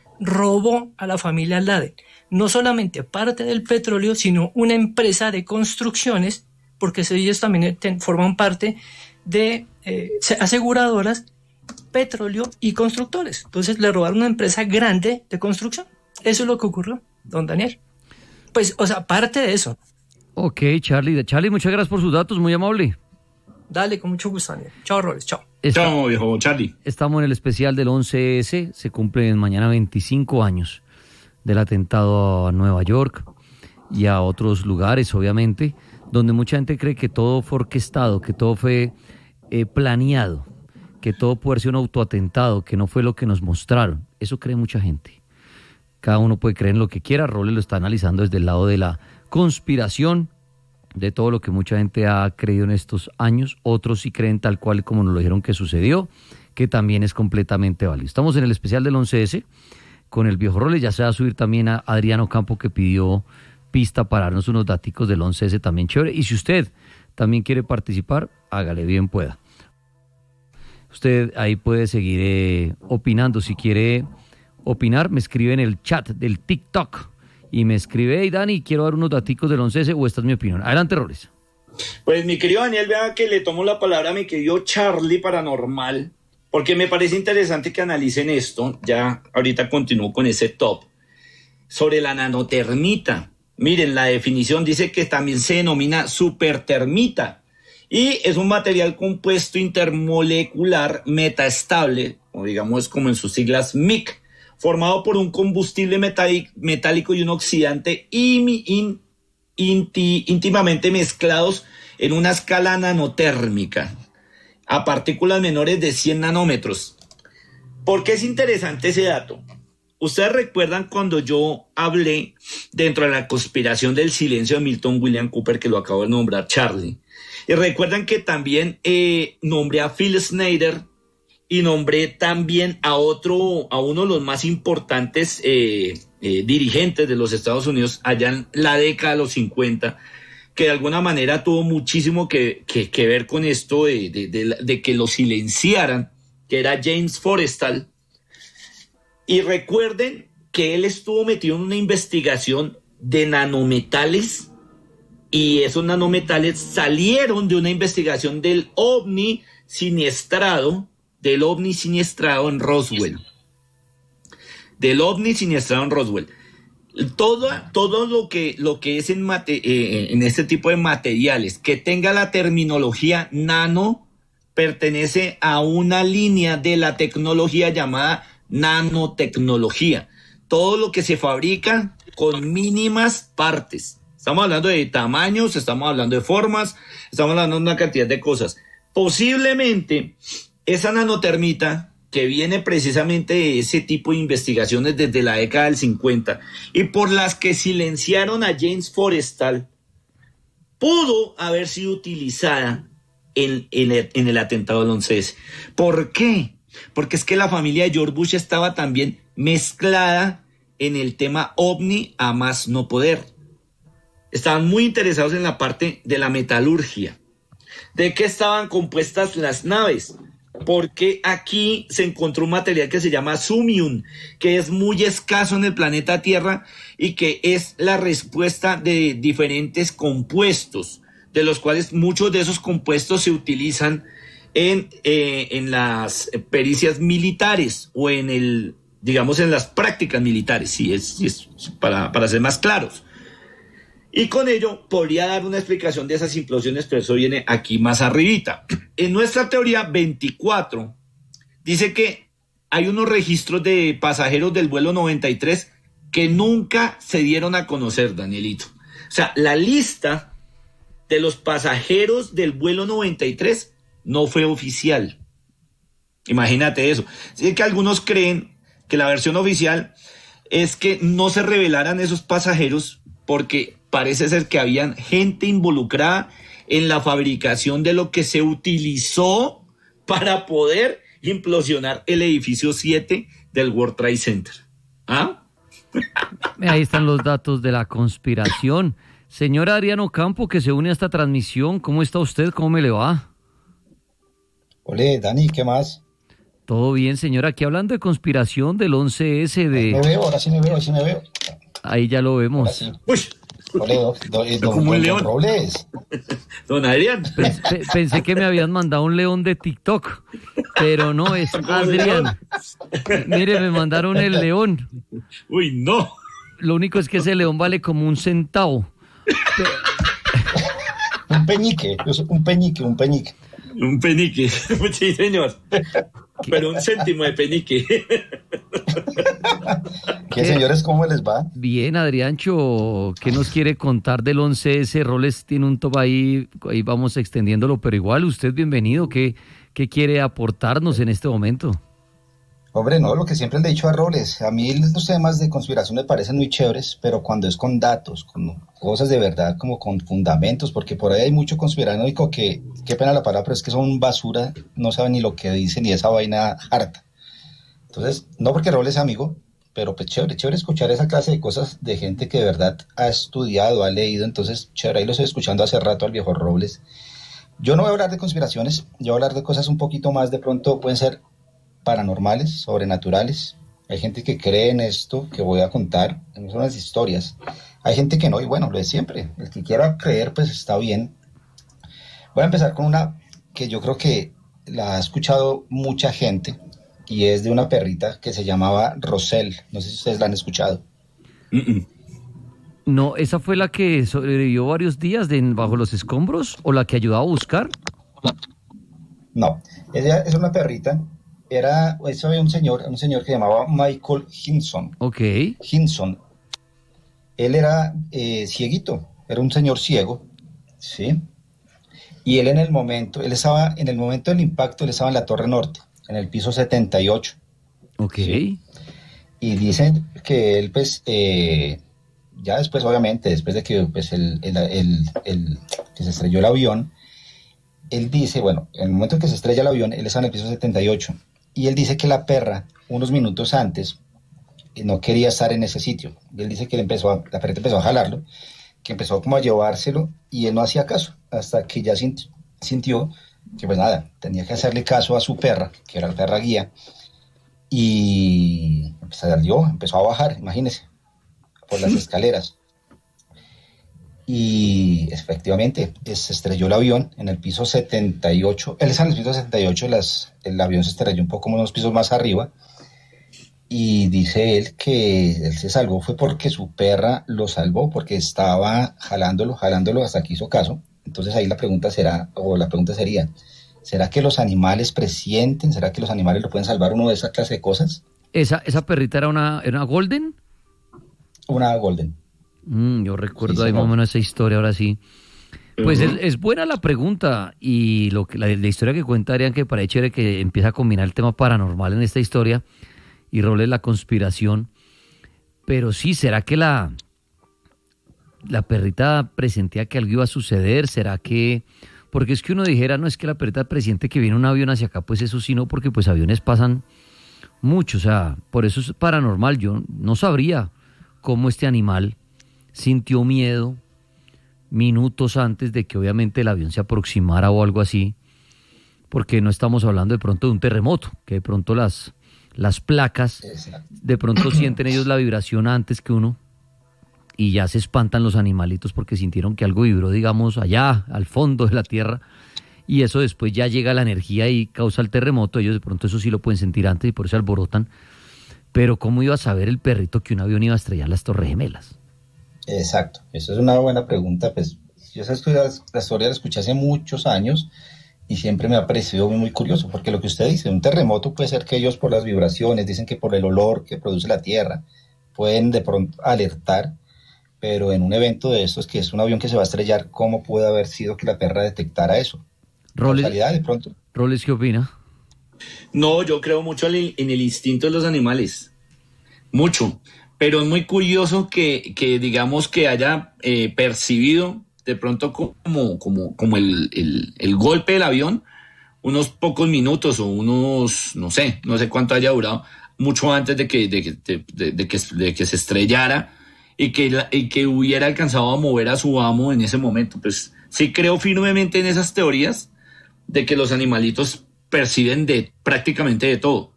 robó a la familia Laden. No solamente parte del petróleo, sino una empresa de construcciones, porque ellos también ten, forman parte de eh, aseguradoras, petróleo y constructores. Entonces le robaron una empresa grande de construcción. Eso es lo que ocurrió, don Daniel. Pues, o sea, parte de eso. Ok, Charlie. Charlie, muchas gracias por sus datos, muy amable. Dale, con mucho gusto, Daniel. Chao, Robles, chao. Está, chao, viejo Charlie. Estamos en el especial del once ese. Se cumplen mañana veinticinco años del atentado a Nueva York y a otros lugares, obviamente, donde mucha gente cree que todo fue orquestado, que todo fue eh, planeado, que todo puede ser un autoatentado, que no fue lo que nos mostraron. Eso cree mucha gente. Cada uno puede creer en lo que quiera. Robles lo está analizando desde el lado de la conspiración, de todo lo que mucha gente ha creído en estos años. Otros sí creen tal cual como nos lo dijeron que sucedió, que también es completamente válido. Estamos en el especial del once ese con el viejo Robles. Ya se va a subir también a Adriano Campo, que pidió pista para darnos unos daticos del once ese también chévere. Y si usted también quiere participar, hágale, bien pueda. Usted ahí puede seguir eh, opinando. Si quiere opinar, me escribe en el chat del TikTok y me escribe: hey Dani, quiero dar unos daticos del once ese, o esta es mi opinión. Adelante, Robles. Pues mi querido Daniel, vea que le tomo la palabra a mi querido Charlie Paranormal, porque me parece interesante que analicen esto. Ya ahorita continúo con ese top sobre la nanotermita. Miren, la definición dice que también se denomina supertermita y es un material compuesto intermolecular metaestable, o digamos como en sus siglas M I C, formado por un combustible metálico y un oxidante in, inti, íntimamente mezclados en una escala nanotérmica a partículas menores de cien nanómetros. ¿Por qué es interesante ese dato? Ustedes recuerdan cuando yo hablé dentro de la conspiración del silencio de Milton William Cooper, que lo acabo de nombrar Charlie, y recuerdan que también eh, nombré a Phil Schneider y nombré también a otro, a uno de los más importantes eh, eh, dirigentes de los Estados Unidos allá en la década de los cincuenta, que de alguna manera tuvo muchísimo que, que, que ver con esto de, de, de, de que lo silenciaran, que era James Forrestal. Y recuerden que él estuvo metido en una investigación de nanometales, y esos nanometales salieron de una investigación del ovni siniestrado, del ovni siniestrado en Roswell. Del ovni siniestrado en Roswell. Todo, todo lo que, lo que es en, mate, eh, en este tipo de materiales que tenga la terminología nano pertenece a una línea de la tecnología llamada nanotecnología. Todo lo que se fabrica con mínimas partes. Estamos hablando de tamaños, estamos hablando de formas, estamos hablando de una cantidad de cosas. Posiblemente esa nanotermita que viene precisamente de ese tipo de investigaciones desde la década del cincuenta y por las que silenciaron a James Forrestal, pudo haber sido utilizada en, en, el, en el atentado del once ese. ¿Por qué? Porque es que la familia de George Bush estaba también mezclada en el tema ovni a más no poder. Estaban muy interesados en la parte de la metalurgia. ¿De qué estaban compuestas las naves? Porque aquí se encontró un material que se llama sumium, que es muy escaso en el planeta Tierra y que es la respuesta de diferentes compuestos, de los cuales muchos de esos compuestos se utilizan en, eh, en las pericias militares o en el, digamos, en las prácticas militares, sí, es, es para, para ser más claros. Y con ello podría dar una explicación de esas implosiones, pero eso viene aquí más arribita. En nuestra teoría veinticuatro dice que hay unos registros de pasajeros del vuelo noventa y tres que nunca se dieron a conocer, Danielito. O sea, la lista de los pasajeros del vuelo noventa y tres no fue oficial. Imagínate eso. Así que algunos creen que la versión oficial es que no se revelaran esos pasajeros porque parece ser que había gente involucrada en la fabricación de lo que se utilizó para poder implosionar el edificio siete del World Trade Center. ¿Ah? Ahí están los datos de la conspiración. Señor Adriano Campo, que se une a esta transmisión, ¿cómo está usted? ¿Cómo me le va? Hola, Dani, ¿qué más? Todo bien, señor. Aquí hablando de conspiración del once ese de... Me veo, ahora sí me veo, ahora sí me veo. Ahí ya lo vemos. Sí. Uy. Hola, do, do, do, como un león. Don Robles. Don Adrián. Pensé, pensé que me habían mandado un león de TikTok, pero no, es Adrián. Mire, me mandaron el león. Uy, no. Lo único es que ese león vale como un centavo. Pero... Un peñique, un peñique, un peñique. Un penique, sí, señor. Pero un céntimo de penique. ¿Qué, señores, cómo les va? Bien, Adriancho, ¿qué nos quiere contar del once ese? Roles tiene un top ahí, ahí vamos extendiéndolo, pero igual, usted bienvenido. ¿Qué, qué quiere aportarnos en este momento? Hombre, no, lo que siempre le he dicho a Roles, a mí los temas de conspiración me parecen muy chéveres, pero cuando es con datos, con cosas de verdad, como con fundamentos, porque por ahí hay mucho conspiranoico que, qué pena la palabra, pero es que son basura, no saben ni lo que dicen y esa vaina harta. Entonces, no porque Roles es amigo, pero pues chévere, chévere escuchar esa clase de cosas de gente que de verdad ha estudiado, ha leído, entonces chévere, ahí lo estoy escuchando hace rato al viejo Robles. Yo no voy a hablar de conspiraciones, yo voy a hablar de cosas un poquito más, de pronto pueden ser paranormales, sobrenaturales. Hay gente que cree en esto que voy a contar, en unas historias. Hay gente que no, y bueno, lo de siempre. El que quiera creer, pues está bien. Voy a empezar con una que yo creo que la ha escuchado mucha gente, y es de una perrita que se llamaba Roselle. No sé si ustedes la han escuchado. Mm-mm. No, ¿esa fue la que sobrevivió varios días de, bajo los escombros o la que ayudaba a buscar? No, ella es una perrita. Era, eso había un señor, un señor que se llamaba Michael Hinson. Ok. Hinson. Él era eh, cieguito, era un señor ciego, ¿sí? Y él en el momento, él estaba, en el momento del impacto, él estaba en la Torre Norte, en el piso setenta y ocho. Ok. ¿Sí? Y dicen que él, pues, eh, ya después, obviamente, después de que, pues, el, el, el, el, que se estrelló el avión, él dice, bueno, en el momento en que se estrella el avión, él estaba en el piso setenta y ocho. Y él dice que la perra, unos minutos antes, no quería estar en ese sitio. Y él dice que él empezó a, la perrita empezó a jalarlo, que empezó como a llevárselo y él no hacía caso, hasta que ya sintió, sintió que pues nada, tenía que hacerle caso a su perra, que era la perra guía, y salió, empezó a bajar, imagínese, por las escaleras. Y efectivamente se estrelló el avión en el piso setenta y ocho, él está en el piso setenta y ocho, las, el avión se estrelló un poco unos pisos más arriba, y dice él que él se salvó fue porque su perra lo salvó, porque estaba jalándolo, jalándolo hasta que hizo caso. Entonces ahí la pregunta será, o la pregunta sería, ¿será que los animales presienten? ¿Será que los animales lo pueden salvar uno de esa clase de cosas? ¿Esa, esa perrita era una, era una golden? Una golden. Mm, yo recuerdo Sí, ahí más o menos esa historia, ahora sí. Pues Uh-huh. es, es buena la pregunta y lo que la, la historia que cuenta Adrián, que parece chévere que empieza a combinar el tema paranormal en esta historia y roles la conspiración. Pero sí, ¿será que la, la perrita presentía que algo iba a suceder? ¿Será que...? Porque es que uno dijera, no, es que la perrita presiente que viene un avión hacia acá, pues eso sí no, porque pues aviones pasan mucho, o sea, por eso es paranormal. Yo no sabría cómo este animal sintió miedo minutos antes de que obviamente el avión se aproximara o algo así, porque no estamos hablando de pronto de un terremoto, que de pronto las, las placas, Exacto. de pronto sienten ellos la vibración antes que uno y ya se espantan los animalitos porque sintieron que algo vibró, digamos, allá, al fondo de la tierra, y eso después ya llega la energía y causa el terremoto. Ellos de pronto eso sí lo pueden sentir antes y por eso alborotan. Pero ¿cómo iba a saber el perrito que un avión iba a estrellar las Torres Gemelas? Exacto, eso es una buena pregunta. Pues yo esa historia, la historia la escuché hace muchos años y siempre me ha parecido muy, muy curioso, porque lo que usted dice, un terremoto puede ser que ellos por las vibraciones, dicen que por el olor que produce la tierra, pueden de pronto alertar, pero en un evento de estos, que es un avión que se va a estrellar, ¿cómo puede haber sido que la perra detectara eso? Roles, ¿Casualidad de pronto? Roles, ¿qué opina? No, yo creo mucho en el instinto de los animales, mucho, pero es muy curioso que, que digamos que haya eh, percibido de pronto como, como, como el, el, el golpe del avión unos pocos minutos o unos, no sé, no sé cuánto haya durado, mucho antes de que, de, de, de, de que, de que se estrellara y que, la, y que hubiera alcanzado a mover a su amo en ese momento. Pues sí creo firmemente en esas teorías de que los animalitos perciben de prácticamente de todo.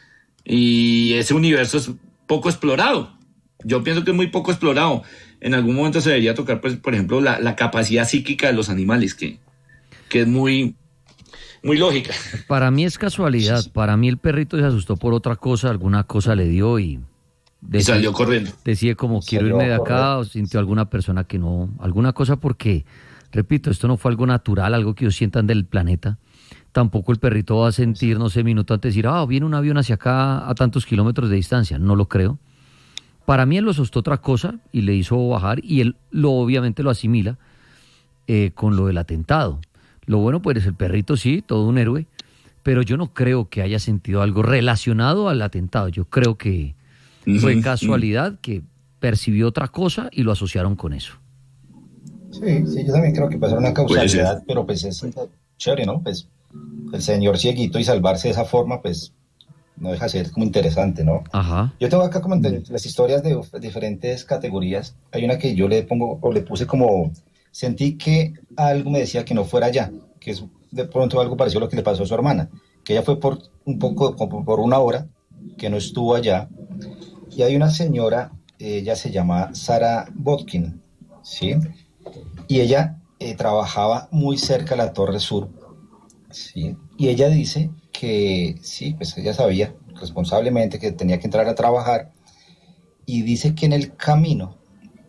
Y ese universo es poco explorado. Yo pienso que es muy poco explorado. En algún momento se debería tocar, pues, por ejemplo, la, la capacidad psíquica de los animales, que, que es muy, muy lógica. Para mí es casualidad. Para mí el perrito se asustó por otra cosa, alguna cosa le dio y... Y salió corriendo. Decide como quiero irme de acá, o sintió alguna persona que no, alguna cosa, porque, repito, esto no fue algo natural, algo que ellos sientan del planeta. Tampoco el perrito va a sentir, no sé, minuto antes decir, ah, viene un avión hacia acá a tantos kilómetros de distancia. No lo creo. Para mí él lo asustó otra cosa y le hizo bajar, y él lo obviamente lo asimila eh, con lo del atentado. Lo bueno, pues el perrito sí, todo un héroe, pero yo no creo que haya sentido algo relacionado al atentado. Yo creo que fue casualidad que percibió otra cosa y lo asociaron con eso. Sí, sí, yo también creo que puede ser una causalidad, pero pues es chévere, ¿no? Pues el señor cieguito y salvarse de esa forma, pues no deja de ser como interesante, ¿no? Ajá. Yo tengo acá como las historias de diferentes categorías. Hay una que yo le pongo, o le puse como, sentí que algo me decía que no fuera allá, que es de pronto algo parecido a lo que le pasó a su hermana, que ella fue por un poco, como por una hora, que no estuvo allá. Y hay una señora, ella se llama Sarah Botkin, ¿sí? Y ella eh, trabajaba muy cerca de la Torre Sur, ¿sí? Y ella dice que, sí, pues ella sabía responsablemente que tenía que entrar a trabajar, y dice que en el camino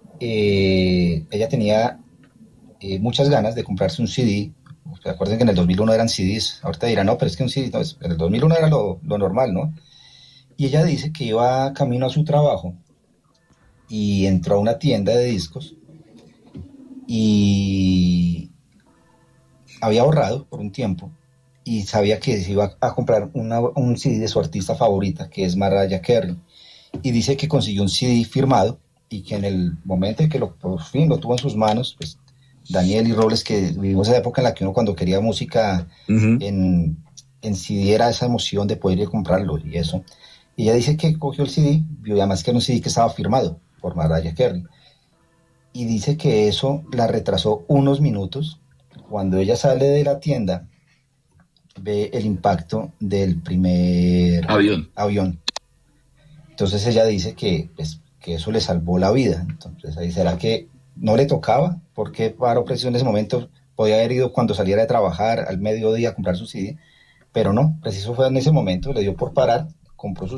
eh, ella tenía eh, muchas ganas de comprarse un C D. Recuerden que en el dos mil uno eran C Ds, ahorita dirán, no, pero es que un C D, no, en el dos mil uno era lo, lo normal, ¿no? Y ella dice que iba camino a su trabajo y entró a una tienda de discos y había ahorrado por un tiempo y sabía que se iba a comprar una, un C D de su artista favorita, que es Mariah Carey. Y dice que consiguió un C D firmado y que en el momento en que lo, por fin lo tuvo en sus manos, pues Daniel y Robles, que vivimos esa época en la que uno cuando quería música uh-huh. en, en C D era esa emoción de poder ir a comprarlo y eso. Y ella dice que cogió el C D, vio además que era un C D que estaba firmado por Mariah Carey. y dice que eso la retrasó unos minutos. Cuando ella sale de la tienda, ve el impacto del primer Avión. avión. Entonces ella dice que, pues, que eso le salvó la vida. Entonces ahí, ¿será que no le tocaba? ¿Por qué paró preciso en ese momento? Podía haber ido cuando saliera de trabajar al mediodía a comprar su C D, pero no, preciso fue en ese momento, le dio por parar, compró su